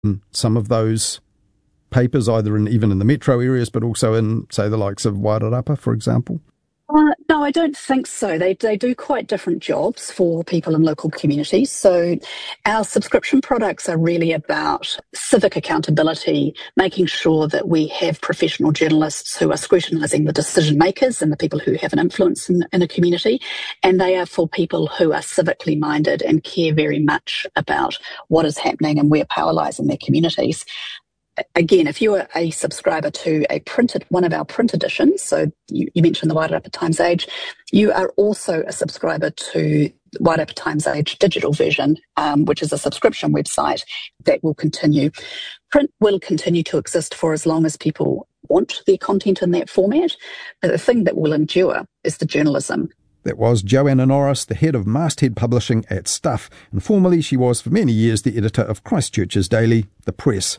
some of those papers, either even in the metro areas, but also in, say, the likes of Wairarapa, for example? No, I don't think so. They do quite different jobs for people in local communities. So our subscription products are really about civic accountability, making sure that we have professional journalists who are scrutinising the decision makers and the people who have an influence in a community. And they are for people who are civically minded and care very much about what is happening and where power lies in their communities. Again, if you are a subscriber to one of our print editions, so you mentioned the Wairarapa Times Age, you are also a subscriber to Wairarapa Times Age digital version, which is a subscription website that will continue. Print will continue to exist for as long as people want their content in that format, but the thing that will endure is the journalism. That was Joanna Norris, the head of Masthead Publishing at Stuff, and formerly she was for many years the editor of Christchurch's daily, The Press.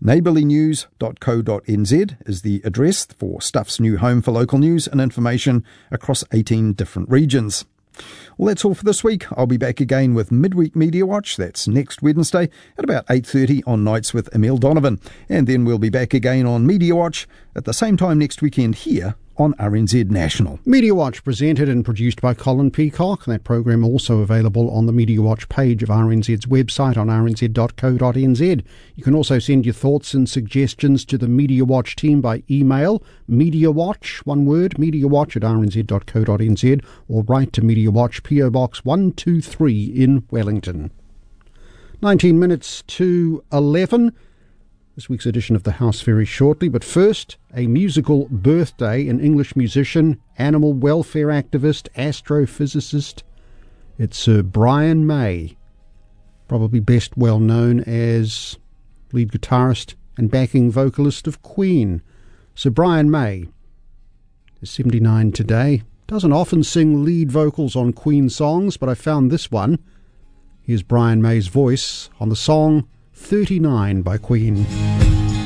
neighbourlynews.co.nz is the address for Stuff's new home for local news and information across 18 different regions. Well, that's all for this week. I'll be back again with Midweek Media Watch. That's next Wednesday at about 8:30 on Nights with Emile Donovan. And then we'll be back again on Media Watch at the same time next weekend here on RNZ National. Media Watch presented and produced by Colin Peacock. That program also available on the Media Watch page of RNZ's website on rnz.co.nz. You can also send your thoughts and suggestions to the Media Watch team by email, mediawatch, one word, mediawatch at rnz.co.nz, or write to Media Watch, PO Box 123 in Wellington. 19 minutes to 11. This week's edition of The House very shortly, but first, a musical birthday. An English musician, animal welfare activist, astrophysicist. It's Sir Brian May, probably best well known as lead guitarist and backing vocalist of Queen. Sir Brian May is 79 today. Doesn't often sing lead vocals on Queen songs, but I found this one. Here's Brian May's voice on the song 39 by Queen.